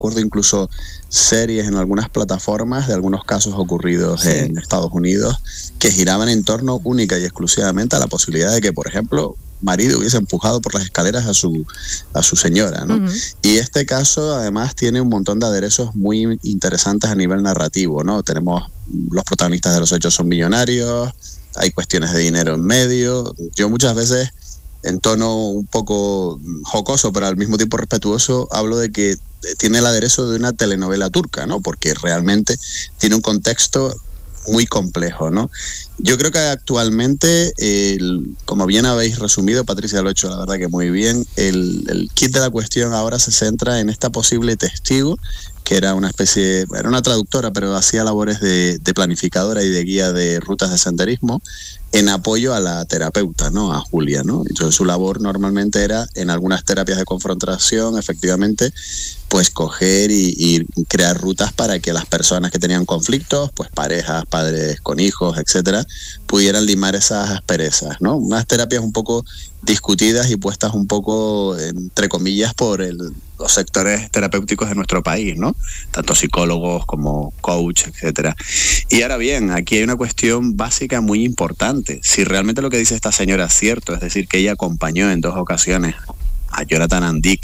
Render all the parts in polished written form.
recuerdo incluso series en algunas plataformas de algunos casos ocurridos en Estados Unidos que giraban en torno única y exclusivamente a la posibilidad de que, por ejemplo, marido hubiese empujado por las escaleras a su señora, ¿no? Y este caso además tiene un montón de aderezos muy interesantes a nivel narrativo, ¿no? Tenemos los protagonistas de los hechos son millonarios, hay cuestiones de dinero en medio. Yo muchas veces, en tono un poco jocoso pero al mismo tiempo respetuoso, hablo de que tiene el aderezo de una telenovela turca, ¿no? Porque realmente tiene un contexto muy complejo, ¿no? Yo creo que actualmente, como bien habéis resumido, Patricia lo ha hecho la verdad que muy bien, el kit de la cuestión ahora se centra en esta posible testigo, que era una era una traductora, pero hacía labores de planificadora y de guía de rutas de senderismo, en apoyo a la terapeuta, ¿no? A Julia, ¿no? Entonces su labor normalmente era, en algunas terapias de confrontación, efectivamente, pues coger y crear rutas para que las personas que tenían conflictos, pues parejas, padres con hijos, etcétera, pudieran limar esas asperezas, ¿no? Unas terapias un poco discutidas y puestas un poco, entre comillas, por los sectores terapéuticos de nuestro país, ¿no? Tanto psicólogos como coach, etcétera. Y ahora bien, aquí hay una cuestión básica muy importante. Si realmente lo que dice esta señora es cierto, es decir, que ella acompañó en 2 ocasiones a Jonathan Andic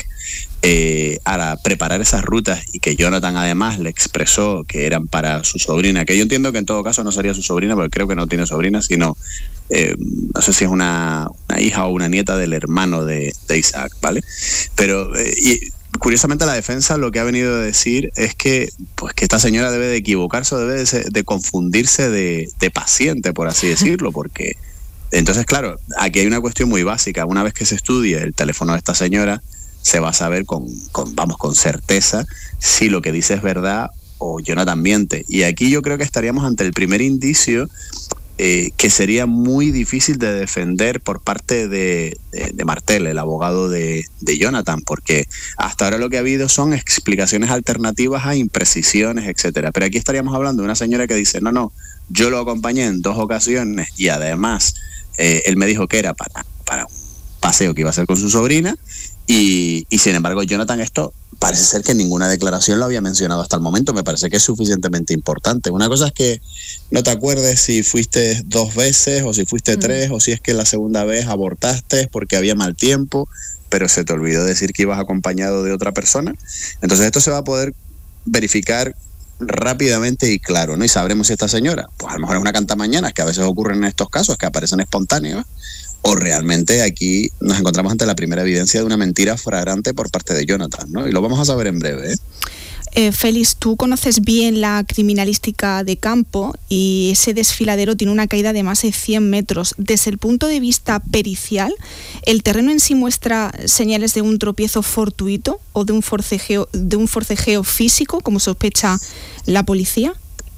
a preparar esas rutas y que Jonathan además le expresó que eran para su sobrina, que yo entiendo que en todo caso no sería su sobrina porque creo que no tiene sobrina, sino no sé si es una hija o una nieta del hermano de Isaac, ¿vale? Pero curiosamente la defensa lo que ha venido a decir es que pues que esta señora debe de equivocarse o debe de confundirse de paciente, por así decirlo, porque entonces, claro, aquí hay una cuestión muy básica. Una vez que se estudie el teléfono de esta señora, se va a saber con certeza si lo que dice es verdad o Jonathan miente. Y aquí yo creo que estaríamos ante el primer indicio que sería muy difícil de defender por parte de Martel, el abogado de Jonathan, porque hasta ahora lo que ha habido son explicaciones alternativas a imprecisiones, etcétera. Pero aquí estaríamos hablando de una señora que dice, no, yo lo acompañé en 2 ocasiones y además él me dijo que era para un paseo que iba a hacer con su sobrina y sin embargo Jonathan esto parece ser que ninguna declaración lo había mencionado hasta el momento. Me parece que es suficientemente importante. Una cosa es que no te acuerdes si fuiste 2 veces o si fuiste 3 o si es que la segunda vez abortaste porque había mal tiempo, pero se te olvidó decir que ibas acompañado de otra persona. Entonces esto se va a poder verificar rápidamente y claro, ¿no? Y sabremos si esta señora, pues a lo mejor es una cantamañanas que a veces ocurren en estos casos, que aparecen espontáneos, o realmente aquí nos encontramos ante la primera evidencia de una mentira flagrante por parte de Jonathan, ¿no? Y lo vamos a saber en breve, Félix, tú conoces bien la criminalística de campo y ese desfiladero tiene una caída de más de 100 metros. Desde el punto de vista pericial, ¿el terreno en sí muestra señales de un tropiezo fortuito o de un forcejeo físico, como sospecha la policía?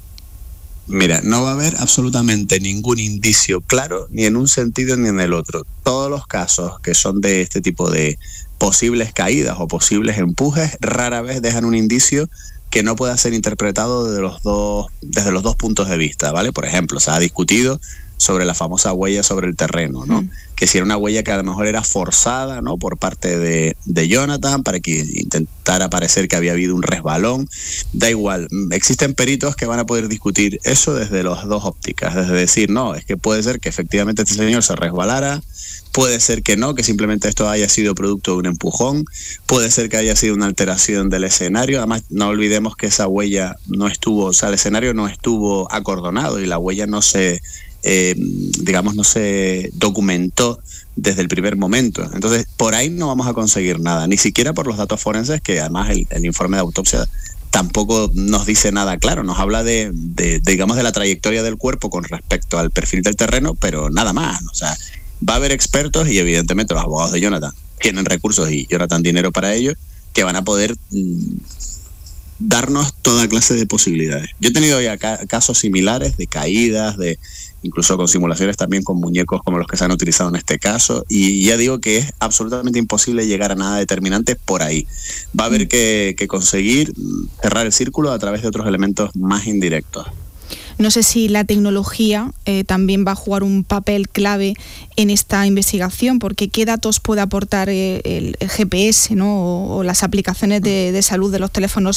Mira, no va a haber absolutamente ningún indicio claro, ni en un sentido ni en el otro. Todos los casos que son de este tipo de posibles caídas o posibles empujes rara vez dejan un indicio que no pueda ser interpretado desde los dos puntos de vista, ¿vale? Por ejemplo, se ha discutido sobre la famosa huella sobre el terreno, ¿no? Que si era una huella que a lo mejor era forzada, ¿no? Por parte de Jonathan para que intentara parecer que había habido un resbalón. Da igual, existen peritos que van a poder discutir eso desde las 2 ópticas, desde decir, no, es que puede ser que efectivamente este señor se resbalara, puede ser que no, que simplemente esto haya sido producto de un empujón, puede ser que haya sido una alteración del escenario. Además, no olvidemos que esa huella no estuvo, o sea, el escenario no estuvo acordonado y la huella no se documentó desde el primer momento. Entonces, por ahí no vamos a conseguir nada, ni siquiera por los datos forenses, que además el informe de autopsia tampoco nos dice nada claro, nos habla de la trayectoria del cuerpo con respecto al perfil del terreno, pero nada más. O sea, va a haber expertos y evidentemente los abogados de Jonathan tienen recursos y Jonathan dinero para ello, que van a poder darnos toda clase de posibilidades. Yo he tenido ya casos similares de caídas, incluso con simulaciones también con muñecos como los que se han utilizado en este caso, y ya digo que es absolutamente imposible llegar a nada determinante por ahí. Va a haber que conseguir cerrar el círculo a través de otros elementos más indirectos. No sé si la tecnología también va a jugar un papel clave en esta investigación, porque ¿qué datos puede aportar el GPS, ¿no? o las aplicaciones de salud de los teléfonos